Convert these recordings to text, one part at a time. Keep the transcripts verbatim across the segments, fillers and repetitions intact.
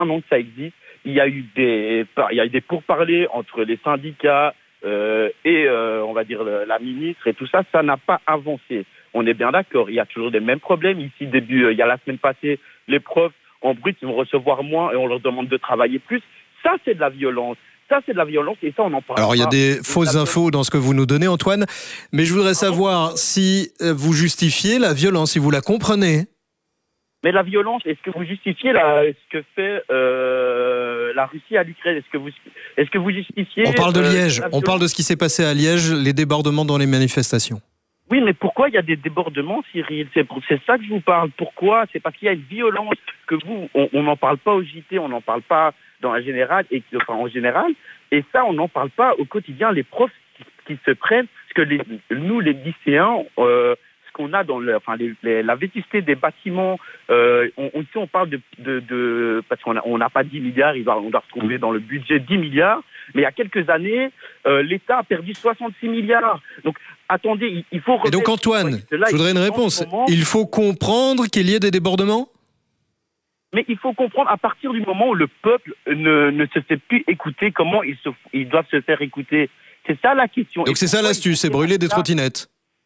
un an que ça existe. Il y a eu des, il y a eu des pourparlers entre les syndicats euh, et, euh, on va dire, la ministre et tout ça. Ça n'a pas avancé. On est bien d'accord. Il y a toujours les mêmes problèmes. Ici, début, euh, il y a la semaine passée, les profs en brut, ils vont recevoir moins et on leur demande de travailler plus. Ça, c'est de la violence. Ça, c'est de la violence et ça, on en parle pas. Alors, il y a des fausses infos dans ce que vous nous donnez, Antoine. Mais je voudrais savoir si vous justifiez la violence, si vous la comprenez. Mais la violence, est-ce que vous justifiez la, ce que fait euh, la Russie à l'Ukraine? Est-ce que vous, est-ce que vous justifiez... On parle de Liège. Euh, on parle de ce qui s'est passé à Liège, les débordements dans les manifestations. Oui, mais pourquoi il y a des débordements, Cyril? C'est, c'est ça que je vous parle. Pourquoi? C'est parce qu'il y a une violence que vous... On n'en parle pas au J T, on n'en parle pas dans la générale, et, enfin en général. Et ça, on n'en parle pas au quotidien. Les profs qui, qui se prennent... Parce que les, nous, les lycéens... Euh, qu'on a dans le, enfin, les, les, la vétusté des bâtiments. Euh, on, on, ici, on parle de, de, de parce qu'on n'a on n'a pas dix milliards, il va, on doit retrouver dans le budget dix milliards. Mais il y a quelques années, euh, l'État a perdu soixante-six milliards. Donc, attendez, il, il faut... Et donc, Antoine, là, je voudrais une réponse. Moment, il faut comprendre qu'il y ait des débordements? Mais il faut comprendre, à partir du moment où le peuple ne, ne se fait plus écouter, comment ils, se, ils doivent se faire écouter. C'est ça la question. Donc, c'est ça l'astuce, c'est brûler des trottinettes.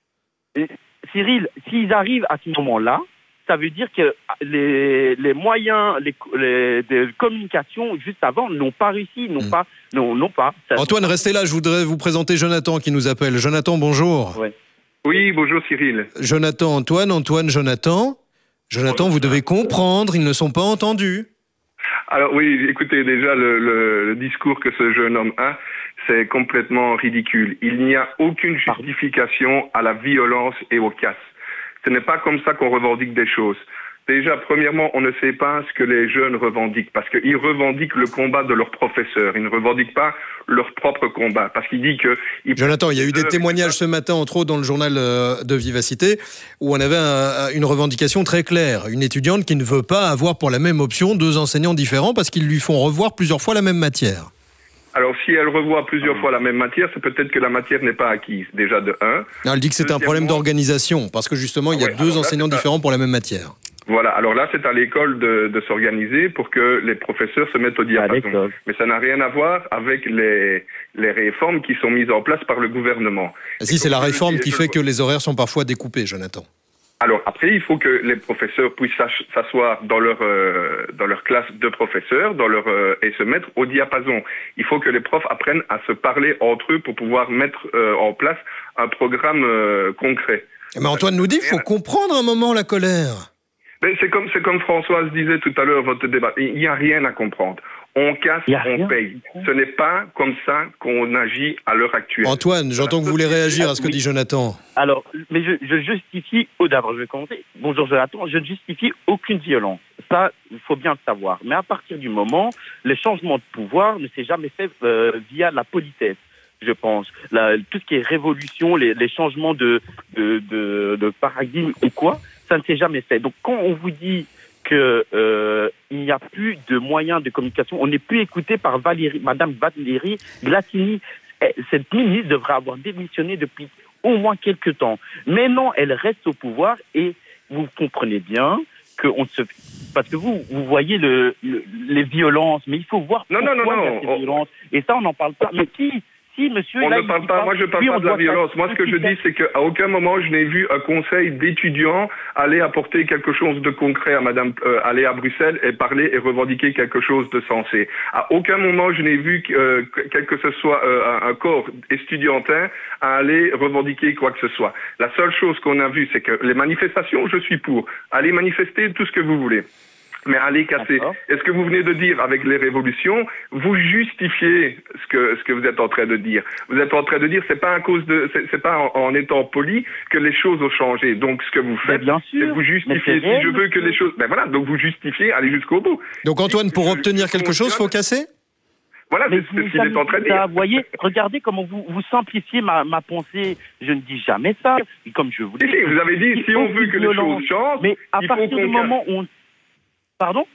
Et, Cyril, s'ils arrivent à ce moment-là, ça veut dire que les, les moyens les, les, de communication juste avant n'ont pas réussi, n'ont mmh. pas, non, non pas. Ça... Antoine, restez là, je voudrais vous présenter Jonathan qui nous appelle. Jonathan, bonjour. Ouais. Oui, bonjour Cyril. Jonathan, Antoine, Antoine, Jonathan. Jonathan, vous devez comprendre, ils ne sont pas entendus. Alors oui, écoutez, déjà le, le, le discours que ce jeune homme a, c'est complètement ridicule. Il n'y a aucune justification à la violence et au casse. Ce n'est pas comme ça qu'on revendique des choses. Déjà, premièrement, on ne sait pas ce que les jeunes revendiquent, parce qu'ils revendiquent le combat de leurs professeurs. Ils ne revendiquent pas leur propre combat, parce qu'il dit que... Jonathan, il y a eu des témoignages ce matin, entre autres dans le journal de Vivacité, où on avait un, une revendication très claire. Une étudiante qui ne veut pas avoir pour la même option deux enseignants différents, parce qu'ils lui font revoir plusieurs fois la même matière. Alors, si elle revoit plusieurs fois la même matière, c'est peut-être que la matière n'est pas acquise, déjà de un. Non, elle dit que c'est un problème d'organisation, parce que justement, il y a ouais, deux enseignants là, différents pour la même matière. Voilà, alors là, c'est à l'école de, de s'organiser pour que les professeurs se mettent au diapason. Mais ça n'a rien à voir avec les, les réformes qui sont mises en place par le gouvernement. Et si, c'est la réforme qui fait que les horaires sont parfois découpés, Jonathan. Alors après, il faut que les professeurs puissent s'asseoir dans leur euh, dans leur classe de professeurs, dans leur euh, et se mettre au diapason. Il faut que les profs apprennent à se parler entre eux pour pouvoir mettre euh, en place un programme euh, concret. Mais Antoine nous dit, il faut comprendre un moment la colère. Mais c'est comme c'est comme Françoise disait tout à l'heure votre débat. Il n'y a rien à comprendre. On casse, on paye. Ce n'est pas comme ça qu'on agit à l'heure actuelle. Antoine, j'entends que vous voulez réagir à ce que dit Jonathan. Alors, mais je, je justifie, oh d'abord je vais commencer. Bonjour Jonathan, je ne justifie aucune violence. Ça, il faut bien le savoir. Mais à partir du moment, le changement de pouvoir ne s'est jamais fait euh, via la politesse, je pense. La, tout ce qui est révolution, les, les changements de, de, de, de paradigme ou quoi, ça ne s'est jamais fait. Donc quand on vous dit que euh, il n'y a plus de moyens de communication, on n'est plus écouté par Valérie, Madame Valérie Glasini. Cette ministre devrait avoir démissionné depuis au moins quelques temps. Mais non, elle reste au pouvoir et vous comprenez bien que on se, parce que vous vous voyez le, le les violences, mais il faut voir non non non non ces violences. Et ça on n'en parle pas. Mais qui Si, monsieur, on là, ne parle pas, pas, moi je parle oui, pas de la violence. Moi ce que je dis c'est qu'à aucun moment je n'ai vu un conseil d'étudiants aller apporter quelque chose de concret à Madame, euh, aller à Bruxelles et parler et revendiquer quelque chose de sensé. À aucun moment je n'ai vu euh, quel que ce soit euh, un, un corps estudiantin à aller revendiquer quoi que ce soit. La seule chose qu'on a vue c'est que les manifestations, je suis pour. Allez manifester tout ce que vous voulez. Mais allez casser. Est-ce que vous venez de dire avec les révolutions, vous justifiez ce que ce que vous êtes en train de dire. Vous êtes en train de dire c'est pas à cause de c'est, c'est pas en, en étant poli que les choses ont changé. Donc ce que vous faites, c'est vous justifiez. Si je veux que les choses, ben voilà, donc vous justifiez, allez jusqu'au bout. Donc Antoine, pour je, obtenir je quelque chose, faut casser. Voilà, c'est ce qu'il est en train de dire. Vous voyez, regardez comment vous, vous simplifiez ma, ma pensée. Je ne dis jamais ça. Et comme je vous dis, si, vous avez dit si on veut que les choses changent, mais à il partir faut qu'on du moment où on... Pardon ?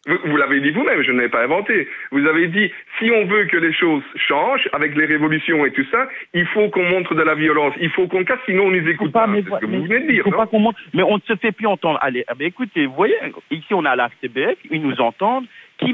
Vous, vous l'avez dit vous-même, je ne l'ai pas inventé. Vous avez dit, si on veut que les choses changent, avec les révolutions et tout ça, il faut qu'on montre de la violence, il faut qu'on casse, sinon on ne nous écoute pas. pas. C'est ce que vous venez de dire, non? Pas qu'on montre, mais on ne se fait plus entendre. Allez, eh bien, écoutez, vous voyez, ici on a la R T B F, ils nous entendent.